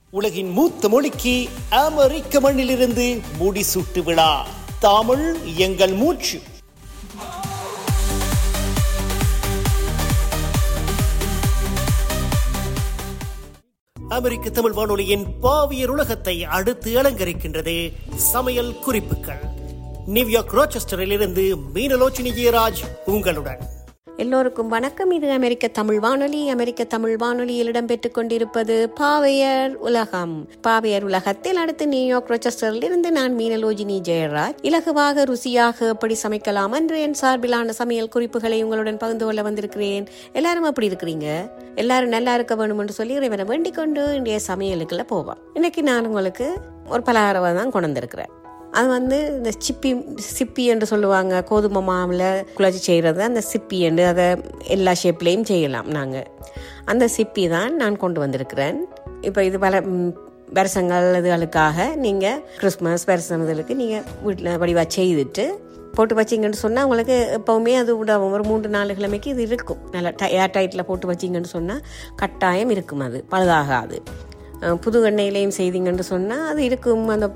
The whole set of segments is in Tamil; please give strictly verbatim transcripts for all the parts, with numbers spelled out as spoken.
உலகின் மூத்த மொழிக்கு அமெரிக்க மண்ணிலிருந்து முடிசூட்டு விழா. தமிழ் எங்கள் மூச்சு. அமெரிக்க தமிழ் வானொலியின் பாவியர் உலகத்தை அடுத்து அலங்கரிக்கின்றது சமையல் குறிப்புகள். நியூயார்க் ரோச்செஸ்டரில் இருந்து மீனலோச்சினி ஜெயராஜ் உங்களுடன். எல்லோருக்கும் வணக்கம். இது அமெரிக்க தமிழ் வானொலி. அமெரிக்க தமிழ் வானொலியில் இடம்பெற்றுக் கொண்டிருப்பது பாவையர் உலகம். பாவையர் உலகத்தில் அடுத்து நியூயார்க் ரோச்செஸ்டரில் இருந்து நான் மீனலோஜினி ஜெயராஜ். இலகுவாக ருசியாக எப்படி சமைக்கலாம் என்று என் சார்பிலான சமையல் குறிப்புகளை உங்களுடன் பகிர்ந்து கொள்ள வந்திருக்கிறேன். எல்லாரும் அப்படி இருக்கிறீங்க? எல்லாரும் நல்லா இருக்க வேணும் என்று சொல்லி இறைவனை வேண்டிக் கொண்டு இன்றைய சமையலுக்குள்ள போவோம். இன்னைக்கு நான் உங்களுக்கு ஒரு பலகாரம் தான் கொண்டு வந்திருக்கிறேன். அது வந்து இந்த சிப்பி சிப்பி என்று சொல்லுவாங்க. கோதுமை மாவில் குழச்சி செய்கிறது அந்த சிப்பி என்று. அதை எல்லா ஷேப்லேயும் செய்யலாம். நாங்கள் அந்த சிப்பி தான் நான் கொண்டு வந்திருக்கிறேன். இப்போ இது பல வருஷங்கள் இதுகளுக்காக நீங்கள் கிறிஸ்மஸ் வருஷம் இதுகளுக்கு நீங்கள் வீட்டில் வடிவாக செய்துட்டு போட்டு வச்சிங்கன்னு சொன்னால் உங்களுக்கு எப்போவுமே அது உடவும். ஒரு மூன்று நாலு கிழமைக்கு இது இருக்கும். நல்லா ஏர் டைட்டில் போட்டு வச்சிங்கன்னு சொன்னால் கட்டாயம் இருக்கும். அது பழுதாகாது. புது எண்ணெயிலையும் செய்திங்கன்னு சொன்னால் அது இருக்கும். அந்த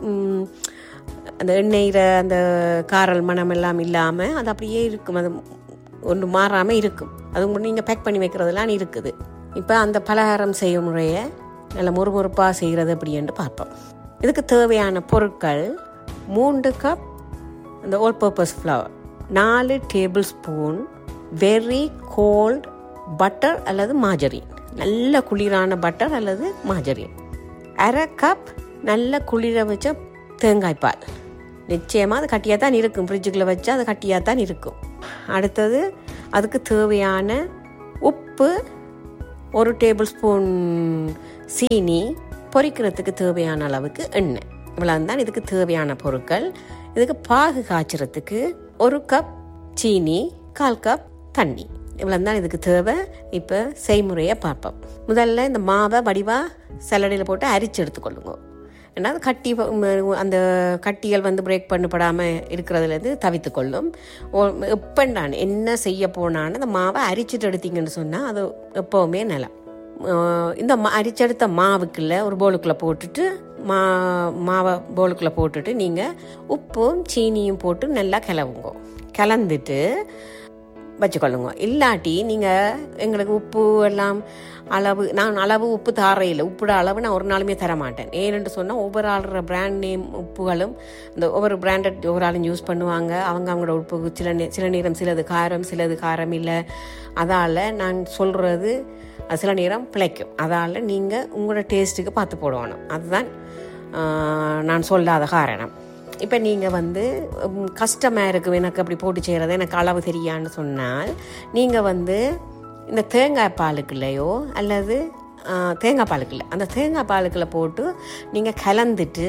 அந்த எண்ணெயில் அந்த காரல் மனம் எல்லாம் இல்லாமல் அது அப்படியே இருக்கும். அது ஒன்று மாறாமல் இருக்கும். அது நீங்கள் பேக் பண்ணி வைக்கிறதுலாம் இருக்குது. இப்போ அந்த பலகாரம் செய்யும் முறையை நல்ல முறுமுறுப்பாக செய்கிறது அப்படின்னு பார்ப்போம். இதுக்கு தேவையான பொருட்கள்: மூன்று கப் அந்த ஆல் பர்பஸ் ஃப்ளவர், நாலு table spoon very cold butter அல்லது மாஜரின், நல்ல குளிரான பட்டர் அல்லது மாஜரின், அரை கப் நல்ல குளிர வச்ச தேங்காய்ப்பால். நிச்சயமாக அது கட்டியாக தான் இருக்கும். ஃப்ரிட்ஜுக்குள்ளே வச்சா அது கட்டியாக தான் இருக்கும். அடுத்தது அதுக்கு தேவையான உப்பு, ஒரு டேபிள் ஸ்பூன் சீனி, பொரிக்கிறதுக்கு தேவையான அளவுக்கு எண்ணெய். இவ்வளோ தான் இதுக்கு தேவையான பொருட்கள். இதுக்கு பாகு காய்ச்சறதுக்கு ஒரு கப் சீனி, கால் கப் தண்ணி. இவ்வளோ தான் இதுக்கு தேவை. இப்போ செய்முறையை பார்ப்போம். முதல்ல இந்த மாவை வடிவாக சல்லடையில் போட்டு அரிச்சு எடுத்துக்கொள்ளுங்க. ஏன்னா அது கட்டி அந்த கட்டிகள் வந்து பிரேக் பண்ணப்படாமல் இருக்கிறதுலேருந்து தவித்து கொள்ளும். எப்பண்டான் என்ன செய்ய போனான்னு அந்த மாவை அரிச்சிட்டு எடுத்தீங்கன்னு சொன்னால் அது எப்போவுமே நல்லா. இந்த மா அரிச்செடுத்த மாவுக்குள்ளே ஒரு பவுலுக்குள்ளே போட்டுட்டு மா மாவை பவுலுக்குள்ளே போட்டுட்டு நீங்கள் உப்பும் சீனியும் போட்டு நல்லா கிளவுங்க. கிளந்துட்டு வச்சுக்கொள்ளுங்க. இல்லாட்டி நீங்கள் எங்களுக்கு உப்பு எல்லாம் அளவு, நான் அளவு உப்பு தாரையில் உப்புட அளவு நான் ஒரு நாளுமே தர மாட்டேன். ஏன்னு சொன்னால் ஒவ்வொரு ஆளுற பிராண்ட் நேம் உப்புகளும் இந்த ஒவ்வொரு பிராண்டட் ஒவ்வொரு ஆளும் யூஸ் பண்ணுவாங்க. அவங்க அவங்களோட உப்பு சில நே சில நேரம் சிலது காரம் சிலது காரம் இல்லை. அதால் நான் சொல்கிறது சில நேரம் பிழைக்கும். அதால் நீங்கள் உங்களோட டேஸ்ட்டுக்கு பார்த்து போடணும். அதுதான் நான் சொல்லாத காரணம். இப்போ நீங்கள் வந்து கஷ்டமாக இருக்கும் எனக்கு அப்படி போட்டு செய்கிறது, எனக்கு அளவு தெரியான்னு சொன்னால் நீங்கள் வந்து இந்த தேங்காய் பாலுக்குள்ளையோ அல்லது தேங்காய் பாலுக்குள்ள அந்த தேங்காய் பாலுக்குள்ள போட்டு நீங்கள் கலந்துட்டு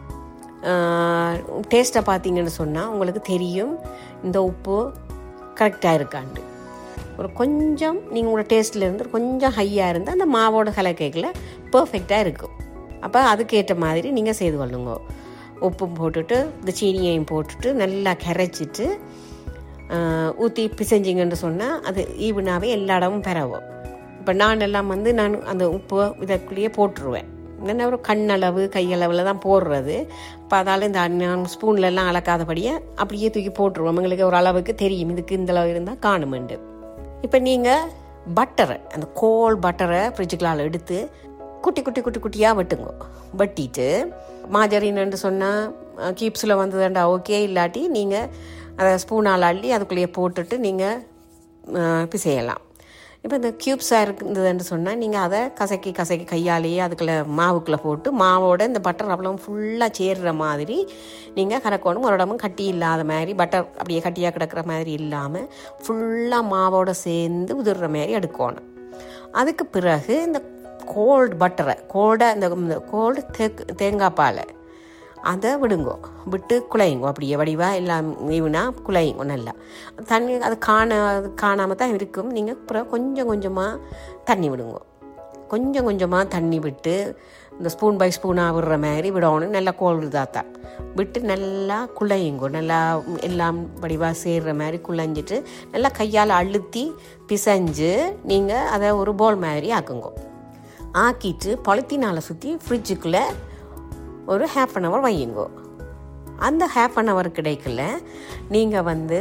டேஸ்ட்டை பார்த்தீங்கன்னு சொன்னால் உங்களுக்கு தெரியும் இந்த உப்பு கரெக்டாக இருக்காண்டு. ஒரு கொஞ்சம் நீங்கள் உங்களோட டேஸ்ட்லேருந்து கொஞ்சம் ஹையாக இருந்தால் அந்த மாவோட கலக்கையில் பர்ஃபெக்டாக இருக்கும். அப்போ அதுக்கேற்ற மாதிரி நீங்கள் செய்து கொள்ளுங்க. உப்பும் போட்டுட்டு இந்த சீனியையும் போட்டுட்டு நல்லா கரைச்சிட்டு ஊற்றி பிசைஞ்சிங்கன்னு சொன்னால் அது ஈவனாகவே எல்லா இடமும் பரவும். இப்போ நான் எல்லாம் வந்து நான் அந்த உப்பு இதற்குள்ளேயே போட்டுருவேன். என்ன ஒரு கண்ணளவு கையளவில் தான் போடுறது. இப்போ அதால் இந்த நான் ஸ்பூன்லலாம் அளக்காதபடியே அப்படியே தூக்கி போட்டுருவோம். எங்களுக்கு ஒரு அளவுக்கு தெரியும் இதுக்கு இந்த அளவு இருந்தால் காணுமெண்டு. இப்போ நீங்கள் பட்டரை அந்த கோல் பட்டரை ஃப்ரிட்ஜுக்குள்ளால் எடுத்து குட்டி குட்டி குட்டி குட்டியாக வெட்டுங்க. வெட்டிட்டு மாஜரின்னு சொன்னால் கீப்ஸில் வந்ததுண்டா ஓகே. இல்லாட்டி நீங்கள் அதை ஸ்பூனால் அள்ளி அதுக்குள்ளேயே போட்டுட்டு நீங்கள் பிசையலாம். இப்போ இந்த க்யூப்ஸாக இருந்ததுன்னு சொன்னால் நீங்கள் அதை கசக்கி கசக்கி கையாலேயே அதுக்குள்ளே மாவுக்குள்ளே போட்டு மாவோட இந்த பட்டர் அவ்வளோ ஃபுல்லாக சேர்கிற மாதிரி நீங்கள் கறக்கணும். ஒரு இடமும் கட்டி இல்லாத மாதிரி பட்டர் அப்படியே கட்டியாக கிடக்கிற மாதிரி இல்லாமல் ஃபுல்லாக மாவோட சேர்ந்து உதிர்ற மாதிரி எடுக்கணும். அதுக்கு பிறகு இந்த கோல்டு பட்டரை கோல்டாக இந்த கோல்டு தே தேங்காய் பாலை அதை விடுங்கோ. விட்டு குழையுங்கோ. அப்படியே வடிவாக எல்லாம் ஈவனா குழையுங்கோ. நல்லா தண்ணி அது காண காணாமல் தான் இருக்கும். நீங்கள் அப்புறம் கொஞ்சம் கொஞ்சமாக தண்ணி விடுங்கோ. கொஞ்சம் கொஞ்சமாக தண்ணி விட்டு இந்த ஸ்பூன் பை ஸ்பூனாக விடுற மாதிரி விடணும். நல்லா கோல்டு தாத்தான் விட்டு நல்லா குழையுங்கோ. நல்லா எல்லாம் வடிவாக சேர்கிற மாதிரி குழைஞ்சிட்டு நல்லா கையால் அழுத்தி பிசைஞ்சு நீங்கள் அதை ஒரு போல் மாதிரி ஆக்குங்கோ. ஆக்கிட்டு பொலித்தீனால் சுற்றி ஃப்ரிட்ஜுக்குள்ளே ஒரு ஹாஃப் அன் ஹவர் வையுங்கோ. அந்த ஹாஃப் அன் ஹவர் கிடைக்கல நீங்கள் வந்து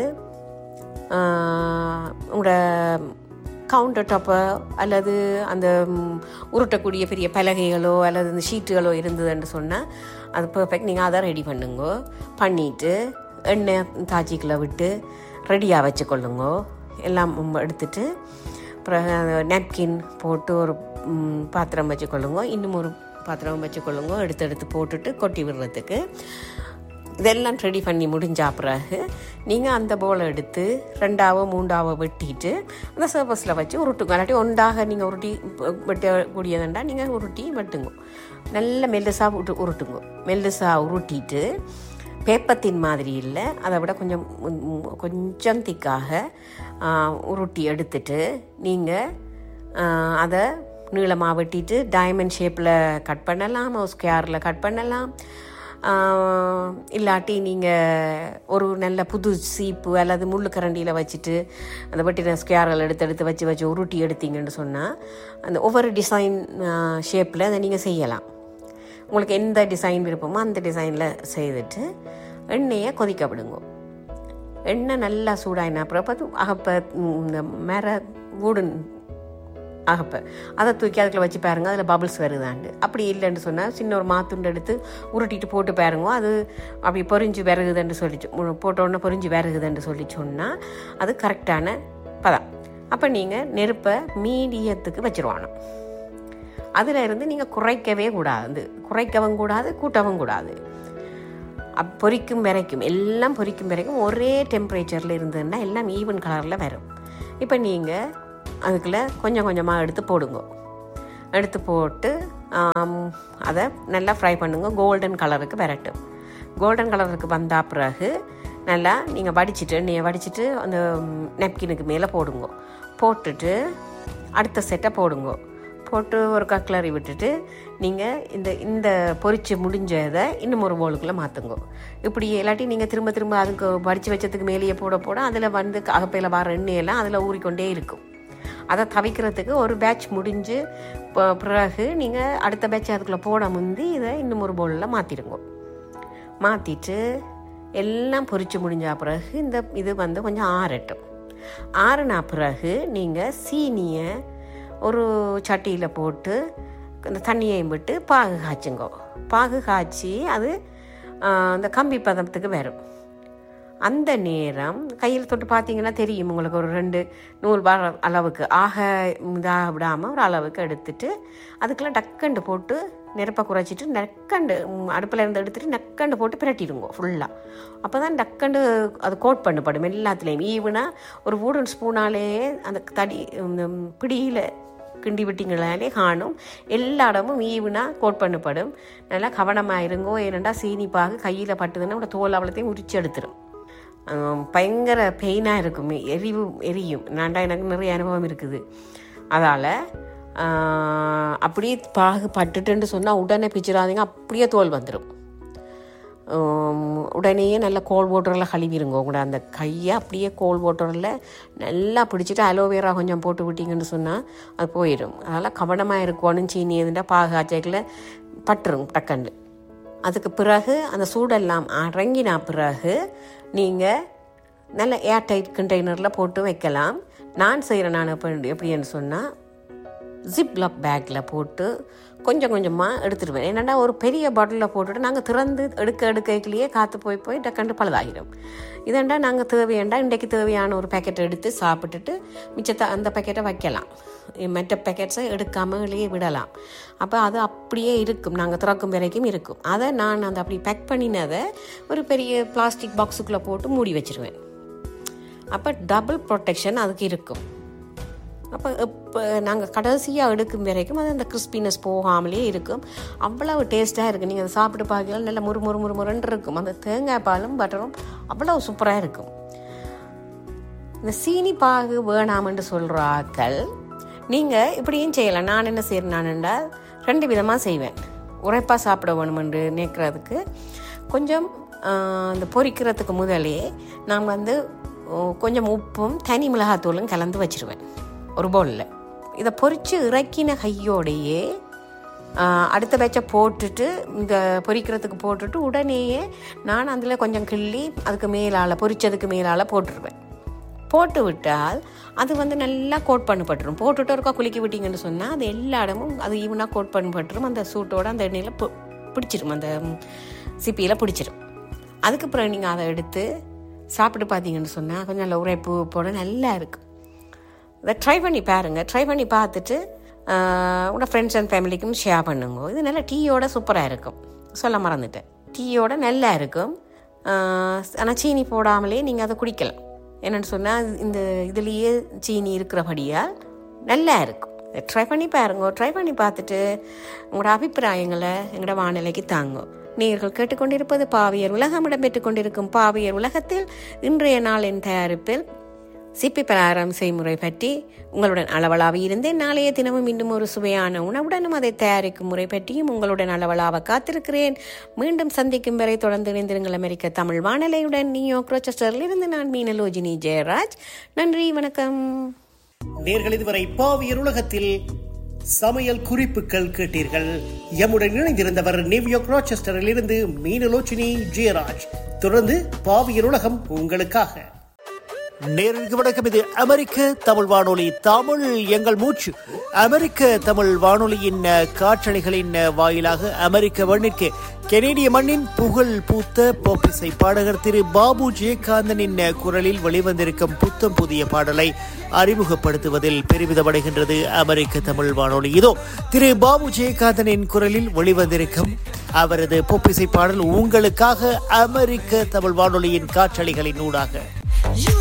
உங்களோட கவுண்டர் டாப்போ அல்லது அந்த உருட்டக்கூடிய பெரிய பலகைகளோ அல்லது இந்த ஷீட்டுகளோ இருந்ததுன்னு சொன்னால் அது பெர்ஃபெக்ட். நீங்கள் அதை ரெடி பண்ணுங்கோ. பண்ணிவிட்டு எண்ணெய் தாச்சிக்குள்ளே விட்டு ரெடியாக வச்சுக்கொள்ளுங்கோ. எல்லாம் எடுத்துட்டு அப்புறம் நாப்கின் போட்டு ஒரு பாத்திரம் வச்சுக்கொள்ளுங்கோ. இன்னும் ஒரு பாத்திரம் வச்சுக்கொள்ளுங்கோ. எடுத்து எடுத்து போட்டுட்டு கொட்டி விடுறதுக்கு. இதெல்லாம் ரெடி பண்ணி முடிஞ்சா பிறகு நீங்கள் அந்த போலை எடுத்து ரெண்டாவோ மூண்டாவோ வெட்டிட்டு அந்த சர்ஃபஸில் வச்சு உருட்டுங்க. இல்லாட்டி ஒன்றாக நீங்கள் உருட்டி வெட்டக்கூடியதுண்டா நீங்கள் உருட்டி வெட்டுங்க. நல்ல மெல்லுசாக விட்டு உருட்டுங்க. மெல்லுசாக உருட்டிட்டு பேப்பத்தின் மாதிரி இல்லை, அதை விட கொஞ்சம் கொஞ்சம் திக்காக உருட்டி எடுத்துட்டு நீங்கள் அதை நீளமாக வெட்டிட்டு டைமண்ட் ஷேப்பில் கட் பண்ணலாம், ஸ்கொயரில் கட் பண்ணலாம். இல்லாட்டி நீங்கள் ஒரு நல்ல புது சீப்பு அல்லது முள்ளு கரண்டியில் வச்சுட்டு அந்த வெட்டின ஸ்கொயர்கள் எடுத்து எடுத்து வச்சு வச்சு உருட்டி எடுத்தீங்கன்னு சொன்னால் அந்த ஒவ்வொரு டிசைன் ஷேப்பில் அதை நீங்கள் செய்யலாம். உங்களுக்கு எந்த டிசைன் விருப்பமோ அந்த டிசைனில் செய்துட்டு எண்ணெயை கொதிக்க விடுங்க. எண்ணெய் நல்லா சூடாயினா அப்புறம் பார்த்து அகப்ப இந்த மேர வூடன் அகப்ப அதை தூக்கி அதுக்குள்ள வச்சு பாருங்க, அதில் பபிள்ஸ் வருதாண்டு. அப்படி இல்லைன்னு சொன்னால் சின்ன ஒரு மாத்துண்டு எடுத்து உருட்டிட்டு போட்டு பாருங்க, அது அப்படி பொறிஞ்சு விறகுதுன்னு சொல்லிச்சு போட்டோன்னே பொறிஞ்சு விறகுதுன்னு சொல்லி சொன்னால் அது கரெக்டான பதம். அப்போ நீங்கள் நெருப்பை மீடியத்துக்கு வச்சுருவானோ. அதில் இருந்து நீங்கள் குறைக்கவே கூடாது, குறைக்கவும் கூடாது, கூட்டவும் கூடாது. அப் பொரிக்கும் வரைக்கும் எல்லாம் பொரிக்கும் வரைக்கும் ஒரே டெம்பரேச்சரில் இருந்ததுன்னா எல்லாம் ஈவன் கலரில் வரும். இப்போ நீங்கள் அதுக்குள்ளே கொஞ்சம் கொஞ்சமாக எடுத்து போடுங்க. எடுத்து போட்டு அதை நல்லா ஃப்ரை பண்ணுங்க. கோல்டன் கலருக்கு வரட்டும். கோல்டன் கலருக்கு வந்த பிறகு நல்லா நீங்கள் வடிச்சிட்டு எண்ணெயை வடிச்சிட்டு அந்த நெப்கினுக்கு மேலே போடுங்க. போட்டுட்டு அடுத்த செட்டை போடுங்க. போட்டு ஒரு கக்லரி விட்டுட்டு நீங்கள் இந்த இந்த பொரிச்சு முடிஞ்சதை இன்னும் ஒரு பவுலுக்குள்ளே மாற்றுங்க. இப்படி இல்லாட்டி நீங்கள் திரும்ப திரும்ப அதுக்கு வடித்து வச்சதுக்கு மேலேயே போட போட அதில் வந்து அகப்பையில் வர எண்ணெயெல்லாம் அதில் ஊறிக்கொண்டே இருக்கும். அதை தவிக்கிறதுக்கு ஒரு பேட்ச் முடிஞ்சு பிறகு நீங்கள் அடுத்த பேட்ச் அதுக்குள்ளே போட முந்தி இதை இன்னும் ஒரு பவுலில் மாற்றிடுங்க. மாற்றிட்டு எல்லாம் பொரிச்சு முடிஞ்ச பிறகு இந்த இது வந்து கொஞ்சம் ஆறட்டும். ஆறுனா பிறகு நீங்கள் சீனியை ஒரு சட்டியில் போட்டு இந்த தண்ணியையும் விட்டு பாகு காய்ச்சுங்கோ. பாகு காய்ச்சி அது அந்த கம்பி பதத்துக்கு வரும். அந்த நேரம் கையில் தொட்டு பார்த்தீங்கன்னா தெரியும் உங்களுக்கு. ஒரு ரெண்டு நூல் வர அளவுக்கு ஆக இதாக விடாமல் ஒரு அளவுக்கு எடுத்துட்டு அதுக்கெல்லாம் டக்கண்டு போட்டு நெருப்பை குறைச்சிட்டு நக்கண்டு அடுப்பில் இருந்து எடுத்துகிட்டு நக்கண்டு போட்டு பிரட்டிடுங்க ஃபுல்லாக. அப்போ தான் டக்கண்டு அது கோட் பண்ணப்படும் எல்லாத்துலேயும் ஈவனாக. ஒரு வூடன் ஸ்பூனாலே அந்த தடி இந்த பிடியில் கிண்டி விட்டிங்களாலே காணும் எல்லா இடமும் ஈவனாக கோட் பண்ணப்படும். நல்லா கவனமாக இருங்கோ. ஏனெண்டா சீனிப்பாக கையில் பட்டுதுன்னா உங்களோட தோல் அவ்வளோத்தையும் உரிச்சு எடுத்துடும். பயங்கர பெயினாக இருக்கும், எரிவு எரியும். நான்டா எனக்கு நிறைய அனுபவம் இருக்குது. அதால் அப்படியே பாகு பட்டுட்டுன்னு சொன்னால் உடனே பிச்சிடாதீங்க, அப்படியே தோல் வந்துடும். உடனேயே நல்லா கோல் வாட்டரில் கழுவிடுங்க. உங்களோட அந்த கையை அப்படியே கோல் வாட்டரில் நல்லா பிடிச்சிட்டு அலோவேரா கொஞ்சம் போட்டு விட்டிங்கன்னு சொன்னால் அது போயிடும். அதனால் கவனமாக இருக்கணும். சீனி எதுண்டா பாகு காய்ச்சல பட்டுரும் டக்கண்டு. அதுக்கு பிறகு அந்த சூடெல்லாம் அடங்கினா பிறகு நீங்கள் நல்ல ஏர் டைட் கண்டெய்னரில் போட்டு வைக்கலாம். நான் செய்கிறேன். நான் எப்படி எப்படின்னு சொன்னால் ஜிப்லாக் பேக்கில் போட்டு கொஞ்சம் கொஞ்சமாக எடுத்துடுவேன். என்னென்னா ஒரு பெரிய பாட்டிலில் போட்டுட்டு நாங்கள் திறந்து எடுக்க எடுக்கலையே காற்று போய் போய் டக்கண்டு பழுதாகிடும். இதண்டா நாங்கள் தேவையாண்டா இன்றைக்கு தேவையான ஒரு பேக்கெட் எடுத்து சாப்பிட்டுட்டு மிச்சத்தை அந்த பேக்கெட்டை வைக்கலாம். மற்ற பேக்கெட்ஸை எடுக்காமலேயே விடலாம். அப்போ அது அப்படியே இருக்கும், நாங்கள் திறக்கும் வரைக்கும் இருக்கும். அதை நான் அந்த அப்படி பேக் பண்ணினதை ஒரு பெரிய பிளாஸ்டிக் பாக்ஸுக்குள்ளே போட்டு மூடி வச்சுருவேன். அப்போ டபுள் ப்ரொடெக்ஷன் அதுக்கு இருக்கும். அப்போ இப்போ நாங்கள் கடைசியாக எடுக்கும் வரைக்கும் அது அந்த கிறிஸ்பினஸ் போகாமலே இருக்கும். அவ்வளவு டேஸ்ட்டாக இருக்குது. நீங்கள் அதை சாப்பிட்டு பார்க்கலாம், நல்லா முறு முறு முறு முருன்னு இருக்கும். அந்த தேங்காய் பாலும் பட்டரும் அவ்வளோ சூப்பராக இருக்கும். இந்த சீனி பாகு வேணாமென்று சொல்கிற ஆக்கள் நீங்கள் இப்படியும் செய்யலாம். நான் என்ன செய்கிறேன், நான்டா ரெண்டு விதமாக செய்வேன். உரைப்பாக சாப்பிட வேணுமென்று நினைக்கிறதுக்கு கொஞ்சம் இந்த பொரிக்கிறதுக்கு முதலே நான் வந்து கொஞ்சம் உப்பும் தனி மிளகாத்தூளும் கலந்து வச்சுருவேன் ஒரு பவுலில். இதை பொரித்து இறக்கின கையோடையே அடுத்த பேட்சை போட்டுட்டு இந்த பொரிக்கிறதுக்கு போட்டுட்டு உடனேயே நான் அதில் கொஞ்சம் கிள்ளி அதுக்கு மேலால் பொரிச்சதுக்கு மேலால் போட்டுருவேன். போட்டு விட்டால் அது வந்து நல்லா கோட் பண்ணப்பட்டுரும். போட்டுட்டு இருக்கா குலுக்கி விட்டிங்கன்னு சொன்னால் அது எல்லா இடமும் அது ஈவனாக கோட் பண்ணப்பட்டுரும். அந்த சூட்டோடு அந்த எண்ணெயில் பு பிடிச்சிரும் அந்த சிப்பியில் பிடிச்சிரும். அதுக்கப்புறம் நீங்கள் அதை எடுத்து சாப்பிட்டு பார்த்தீங்கன்னு சொன்னால் கொஞ்சம் நல்ல உரைப்பு போட நல்லா இருக்கும். அதை ட்ரை பண்ணி பாருங்கள். ட்ரை பண்ணி பார்த்துட்டு உங்களோட ஃப்ரெண்ட்ஸ் அண்ட் ஃபேமிலிக்கும் ஷேர் பண்ணுங்க. இது நல்லா டீயோட சூப்பராக இருக்கும். சொல்ல மறந்துட்டேன், டீயோட நல்லா இருக்கும். ஆனால் சீனி போடாமலே நீங்கள் அதை குடிக்கலாம். என்னென்னு சொன்னால் இந்த இதுலேயே சீனி இருக்கிறபடியால் நல்லா இருக்கும். ட்ரை பண்ணி பாருங்க. ட்ரை பண்ணி பார்த்துட்டு உங்களோட அபிப்பிராயங்களை எங்களோட வானிலைக்கு தாங்க. நேயர்கள் கேட்டுக்கொண்டிருப்பது பாவியர் உலகம் இடம்பெற்றுக் கொண்டிருக்கும் பாவியர் உலகத்தில் இன்றைய நாளின் தயாரிப்பில் சிப்பி பலகாரம் செய்முறை பற்றி உங்களுடன் அளவலாவி இருந்தேன். நாளைய தினமும் இன்னும் ஒரு சுவையான உணவுடனும் அதை தயாரிக்கும் முறை பற்றியும் உங்களுடன் அளவலாக காத்திருக்கிறேன். மீண்டும் சந்திக்கும் வரை தொடர்ந்து இணைந்திருங்கள் அமெரிக்க தமிழ் வானொலியுடன். நியூயார்க் ரோச்செஸ்டரில் இருந்து நான் மீனலோஜினி ஜெயராஜ். நன்றி, வணக்கம். நேர்கள் இதுவரை பாவியர் உலகத்தில் சமையல் குறிப்புகள் கேட்டீர்கள். எம்முடன் இணைந்திருந்தவர் நியூயார்க் ரோச்செஸ்டரில் இருந்து மீனலோஜினி ஜெயராஜ். தொடர்ந்து பாவியர் உலகம் உங்களுக்காக. நேருக்கு வணக்கம். இது அமெரிக்க தமிழ் வானொலி, தமிழ் எங்கள் மூச்சு. அமெரிக்க தமிழ் வானொலியின் காற்றலைகளின் வாயிலாக அமெரிக்க மண்ணிற்கு கெனேடிய மண்ணின் புகழ் பூத்த பாப் இசை பாடகர் திரு பாபு ஜெயகாந்தனின் குரலில் வெளிவந்திருக்கும் புத்தம் புதிய பாடலை அறிமுகப்படுத்துவதில் பெருமிதமடைகின்றது அமெரிக்க தமிழ் வானொலி. இதோ திரு பாபு ஜெயகாந்தனின் குரலில் வெளிவந்திருக்கும் அவரது பாப் இசை பாடல் உங்களுக்காக அமெரிக்க தமிழ் வானொலியின் காற்றலைகளின் ஊடாக.